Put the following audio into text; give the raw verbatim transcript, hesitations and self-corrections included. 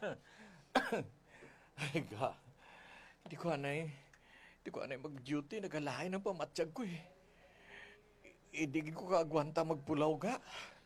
Ay, ga. Hindi ko anay. Hindi ko anay mag-duty. Nagalahin ang pamatsyag ko eh. Hindi ko kaagwanta magpulaw ga.